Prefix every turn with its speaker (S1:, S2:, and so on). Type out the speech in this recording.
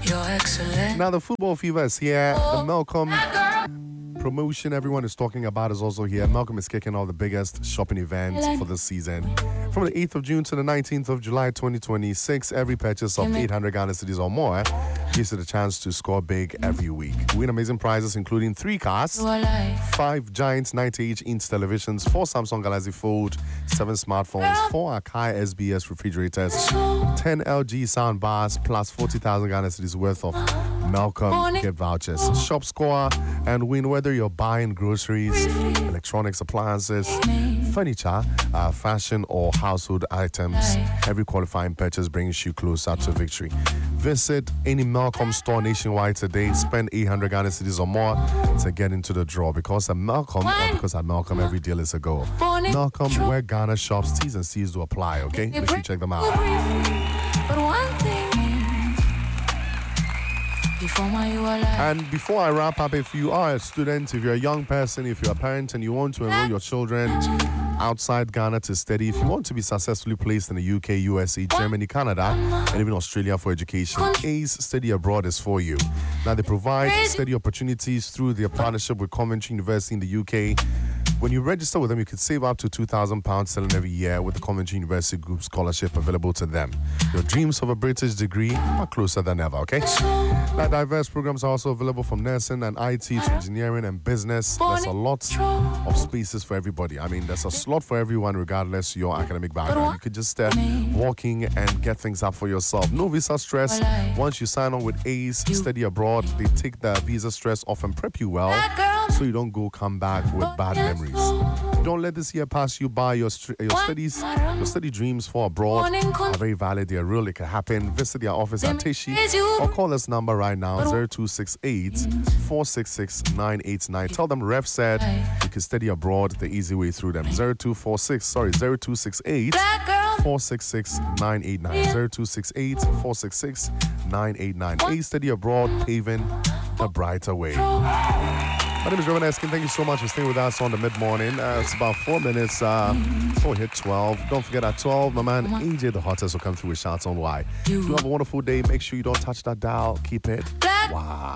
S1: You're excellent.
S2: Now the football fever is here. The Malcolm promotion everyone is talking about is also here. Malcolm is kicking off the biggest shopping event for this season. From the 8th of June to the 19th of July 2026, every purchase of 800 Ghana cedis or more gives you the chance to score big every week. Win amazing prizes including 3 cars, 5 giant 90-inch televisions, 4 Samsung Galaxy Fold, 7 smartphones, 4 Akai SBS refrigerators, 10 LG sound bars, plus 40,000 Ghana cedis worth of Malcolm gift vouchers. Shop score and win whether you're buying groceries, electronics, appliances, furniture, fashion or household items. Every qualifying purchase brings you closer to victory. Visit any Malcolm store nationwide today. Spend 800 Ghana cedis or more to get into the draw. Because at Malcolm, every deal is a go. Malcolm, where Ghana shops, T's and C's do apply, okay? Make sure you check them out.
S1: But one thing
S2: and before I wrap up, if you are a student, if you're a young person, if you're a parent and you want to enroll your children outside Ghana to study, if you want to be successfully placed in the UK, USA, Germany, Canada, and even Australia for education, ACE Study Abroad is for you. Now, they provide study opportunities through their partnership with Coventry University in the UK. When you register with them, you can save up to £2,000 selling every year with the Coventry University Group Scholarship available to them. Your dreams of a British degree are closer than ever, okay? Now, diverse programs are also available from nursing and IT to engineering and business. There's a lot of spaces for everybody. I mean, there's a slot for everyone regardless of your academic background. You could just walk in and get things up for yourself. No visa stress. Once you sign on with ACE Study Abroad, they take the visa stress off and prep you well so you don't come back with bad memories. Don't let this year pass you by. Your study dreams for abroad are very valid. They're real. It can happen. Visit their office at Teshi or call this number right now, 0268 466 989. Tell them Rev said you can study abroad the easy way through them. 0268 466 989. 0268 466 989. ACE Study Abroad, paving a brighter way. My name is Reverend Eskin. Thank you so much for staying with us on the mid-morning. It's about 4 minutes before we hit 12. Don't forget at 12, my man AJ the Hottest will come through with shouts on why. Do have a wonderful day. Make sure you don't touch that dial. Keep it wow.